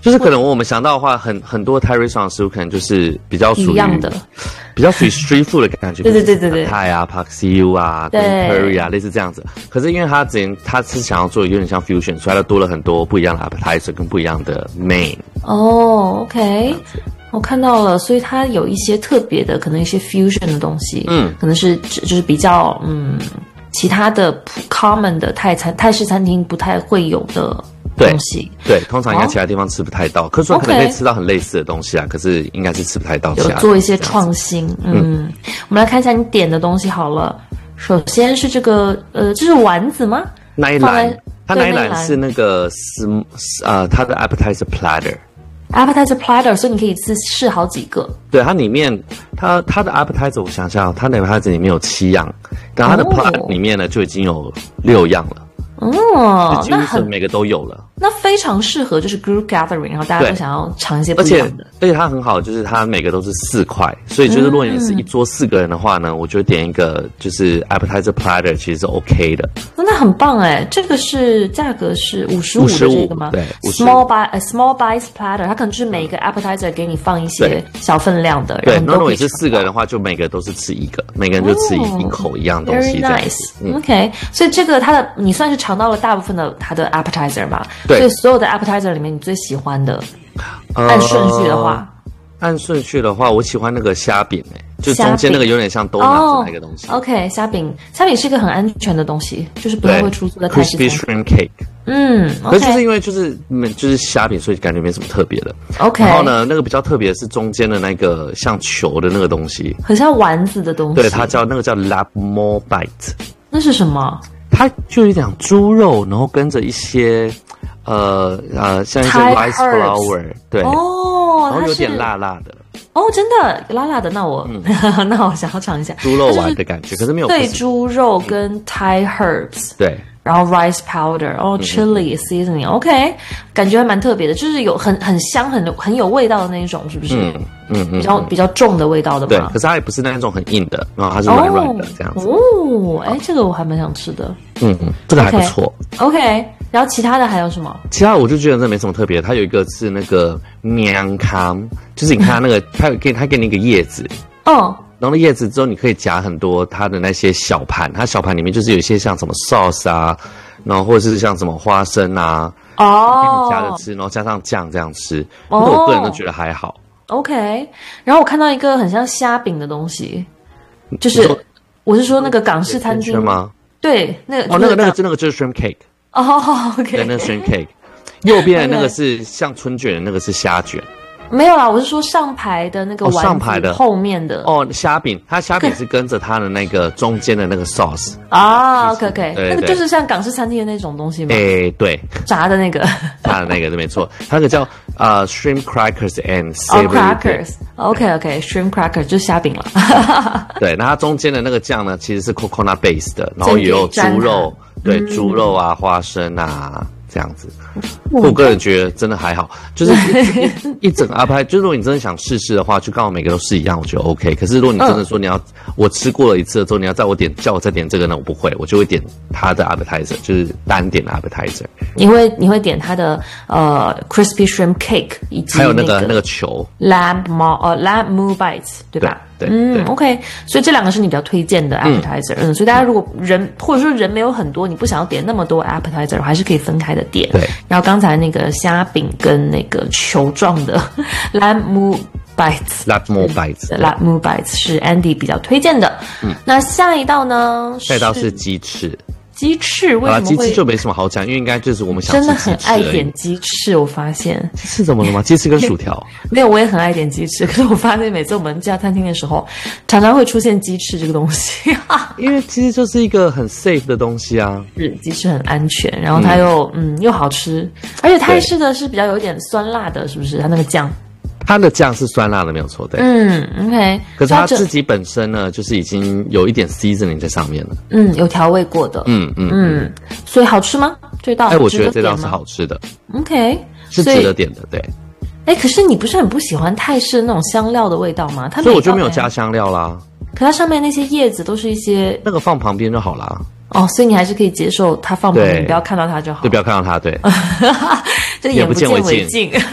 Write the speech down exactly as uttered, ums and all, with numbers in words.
就是可能我们想到的话，很很多泰瑞爽的食物可能就是比较属于一样的， 比较属于 street food 的感觉， 对对对对对， 泰啊、Pak C U 啊、跟 curry 啊，类似这样子。可是因为他之前他是想要做有点像 fusion， 所以他多了很多不一样的 appetizer 跟不一样的 main。 哦 ，OK。我看到了，所以它有一些特别的，可能一些 fusion 的东西，嗯，可能是就是比较嗯其他的 common 的泰餐泰式餐厅不太会有的东西。 对，对通常应该其他地方吃不太到，哦、可是说可能可以吃到很类似的东西啊，可是应该是吃不太到。 有做一些创新，嗯，嗯我们来看一下你点的东西好了。首先是这个呃，这是丸子吗？ 那一栏，它那一栏是那个是呃它的 appetizer platter。appetizer platter， 所以你可以一次试好几个。 对，它里面，它它的 appetizer， 我想想，它的 appetizer 里面有七样，但它的 platter 里面呢就已经有六样了。 哦， 那很每个都有了。 那非常适合就是 group gathering， 然后大家都想要尝一些不一样的。 而且而且它很好，就是它每个都是四块，所以就是如果你是一桌四个人的话呢，嗯、我觉得点一个就是 appetizer platter 其实是 OK 的。 那那很棒哎，这个是价格是五十五的这个吗？ 对 ，small bite a small bites platter， 它可能就是每一个 appetizer 给你放一些小分量的。 对，那如果你是四个人的话，就每个都是吃一个，每个人就吃一、哦、一口一样东西。 Very nice，嗯、OK， 所以这个它的你算是尝到了大部分的它的 appetizer 吧？ 对， 所以所有的 appetizer 里面你最喜欢的，呃、按顺序的话， 按顺序的话，我喜欢那个虾饼诶、欸，就中间那个有点像豆拿子那个东西。 Oh, OK， 虾饼，虾饼是一个很安全的东西，就是不太会出错在泰式餐厅。 Crispy shrimp cake。 嗯， okay. 可是就是因为就是就是虾饼，所以感觉没什么特别的。 OK。 然后呢，那个比较特别的是中间的那个像球的那个东西， 很像丸子的东西。 对，它叫那个叫 Labmore bite。 那是什么？ 它就有点猪肉，然后跟着一些呃呃像一些 rice flour， 对， 哦， 然后有点辣辣的。 哦，真的辣辣的，那我、嗯、那我想要尝一下猪肉丸的感觉，可是没有对猪肉跟 Thai herbs， 对， 然后 rice powder， 哦、嗯、，chili seasoning，OK， 感觉还蛮特别的，就是有很很香、很很有味道的那一种，是不是？嗯嗯嗯，比较比较重的味道的嘛。 对，可是它也不是那种很硬的，然后它是软软的、哦、这样子。 哦，哎，这个我还蛮想吃的。 嗯嗯，这个还不错。 OK， 然后其他的还有什么？ 其他我就觉得这没什么特别，它有一个是那个မြန်康，就是你看那个，它给它给你一个叶子， 哦， 然后那叶子之后你可以夹很多它的那些小盘，它小盘里面就是有一些像什么 sauce 啊，然后或者是像什么花生啊， 哦， 给你夹着吃，然后加上酱这样吃，哦，我个人都觉得还好。 OK， 然后我看到一个很像虾饼的东西，就是我是说那个港式餐厅吗？ 对，那个哦，那个那个那个就是 shrimp cake。 哦 ，OK， 对，那个 shrimp cake。右边的那个是像春卷的那个是虾卷。 没有啦，我是说上排的那个丸子、哦、上排的后面的哦，虾饼，它虾饼是跟着它的那个中间的那个 sauce 啊 ，OK OK， 对对对， 那个就是像港式餐厅的那种东西吗？ 诶，对， 炸的那个， 炸的那个对，没错，它那个叫呃 shrimp crackers and savory、oh, crackers，OK OK，shrimp crackers 就是虾饼了。 对，那它中间的那个酱呢，其实是 coconut base 的，然后也有猪肉，对，嗯、猪肉啊，花生啊。这样子，我个人觉得真的还好，就是一, 一整阿拍，就是如果你真的想试试的话，就刚好每个都是一样，我觉得 OK。可是如果你真的说你要，嗯、我吃过了一次之后，你要在我点叫我再点这个呢，我不会，我就会点它的 appetizer， 就是单点的 appetizer。 你会你会点它的呃 crispy shrimp cake 以及、那个、 还有那个那个球 lamb mo 呃 lamb moo bites 对吧？ 对， 嗯对 ，OK， 所以这两个是你比较推荐的 appetizer， 嗯, 嗯，所以大家如果人或者说人没有很多，你不想要点那么多 appetizer， 还是可以分开的点。 对， 然后刚才那个虾饼跟那个球状的 lamb moo bites，lamb moo bites，lamb moo bites 是 Andy 比较推荐的。嗯，那下一道呢？ 下一道是鸡翅。 鸡翅为什么会？ 鸡翅就没什么好讲，因为应该就是我们想吃真的很爱点鸡翅，我发现。 鸡翅怎么了吗？鸡翅跟薯条。 没有，我也很爱点鸡翅，可是我发现每次我们这家餐厅的时候，常常会出现鸡翅这个东西。 因为其实就是一个很 safe 的东西啊。 是，鸡翅很安全，然后它又 嗯, 嗯又好吃，而且泰式的是比较有点酸辣的，是不是？它那个酱。 它的酱是酸辣的，没有错，对。 嗯 ，OK。 可是它自己本身呢，就是已经有一点 seasoning 在上面了。 嗯，有调味过的。 嗯嗯嗯，所以好吃吗？这道？ 哎，我觉得这道是好吃的。 OK， 是值得点的，对。 哎，可是你不是很不喜欢泰式那种香料的味道吗？它所以我就没有加香料啦。 可它上面那些叶子都是一些那个放旁边就好啦。 哦，所以你还是可以接受它放旁边，你不要看到它就好。 对，不要看到它，对。 这个眼不见为净。